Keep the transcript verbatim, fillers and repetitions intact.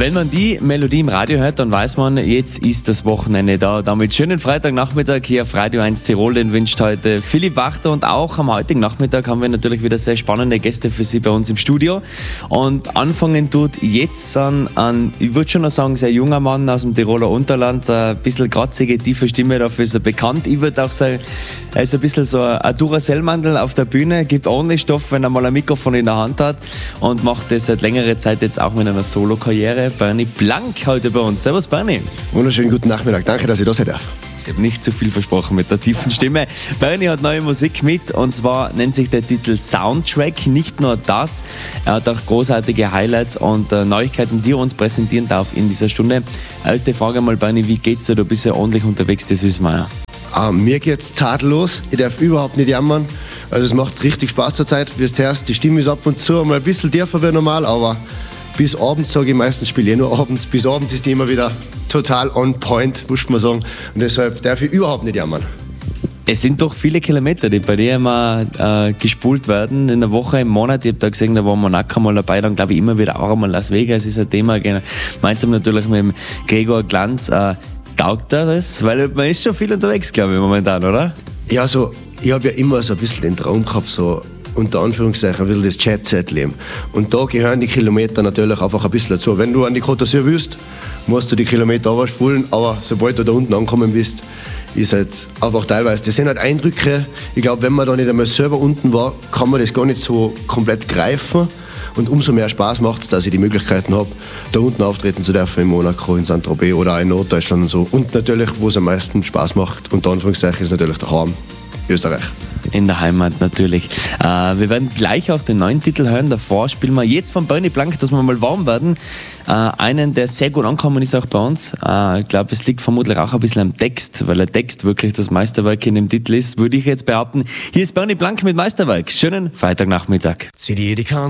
Wenn man die Melodie im Radio hört, dann weiß man, jetzt ist das Wochenende da. Damit schönen Freitagnachmittag hier auf Radio eins Tirol, den wünscht heute Philipp Wachter. Und auch am heutigen Nachmittag haben wir natürlich wieder sehr spannende Gäste für Sie bei uns im Studio. Und anfangen tut jetzt an, an ich würde schon noch sagen, sehr junger Mann aus dem Tiroler Unterland. Ein bisschen kratzige, tiefe Stimme, dafür ist er bekannt. Ich würde auch sagen, er ist ein bisschen so ein Duracell-Mandel auf der Bühne, gibt ordentlich Stoff, wenn er mal ein Mikrofon in der Hand hat und macht das seit längerer Zeit jetzt auch mit einer Solo-Karriere. Bernie Blank heute bei uns. Servus Bernie. Wunderschönen guten Nachmittag. Danke, dass ich da sein darf. Ich habe nicht zu viel versprochen mit der tiefen Stimme. Bernie hat neue Musik mit und zwar nennt sich der Titel Soundtrack. Nicht nur das, er hat auch großartige Highlights und äh, Neuigkeiten, die er uns präsentieren darf in dieser Stunde. Erste Frage mal, Bernie, wie geht's dir? Du bist ja ordentlich unterwegs, das wissen wir ja. Ah, mir geht's tadellos. Ich darf überhaupt nicht jammern. Also es macht richtig Spaß zur Zeit. Wie du hörst, die Stimme ist ab und zu mal ein bisschen tiefer wie normal, aber bis abends, sage ich meistens, spiele ich nur abends. Bis abends ist die immer wieder total on point, muss man sagen. Und deshalb darf ich überhaupt nicht jammern. Es sind doch viele Kilometer, die bei dir immer äh, gespult werden. In der Woche, im Monat, ich habe da gesehen, da war Monaco mal dabei, dann glaube ich immer wieder auch einmal Las Vegas ist ein Thema. Gemeinsam natürlich mit dem Gregor Glanz. Äh, taugt er das? Weil man ist schon viel unterwegs, glaube ich, momentan, oder? Ja, so, ich habe ja immer so ein bisschen den Traum gehabt, so unter Anführungszeichen ein bisschen das Jet-Set-Leben. Und da gehören die Kilometer natürlich einfach ein bisschen dazu. Wenn du an die Côte d'Azur willst, musst du die Kilometer runterspulen, aber sobald du da unten angekommen bist, ist halt einfach teilweise, das sind halt Eindrücke. Ich glaube, wenn man da nicht einmal selber unten war, kann man das gar nicht so komplett greifen. Und umso mehr Spaß macht es, dass ich die Möglichkeiten habe, da unten auftreten zu dürfen in Monaco, in Saint-Tropez oder auch in Norddeutschland und so. Und natürlich, wo es am meisten Spaß macht, unter Anführungszeichen, ist natürlich daheim, Österreich. In der Heimat natürlich. Äh, wir werden gleich auch den neuen Titel hören. Davor spielen wir jetzt von Bernie Blank, dass wir mal warm werden. Äh, einen, der sehr gut angekommen ist auch bei uns. Äh, ich glaube, es liegt vermutlich auch ein bisschen am Text, weil der Text wirklich das Meisterwerk in dem Titel ist, würde ich jetzt behaupten. Hier ist Bernie Blank mit Meisterwerk. Schönen Freitagnachmittag. Zieh dir die Kante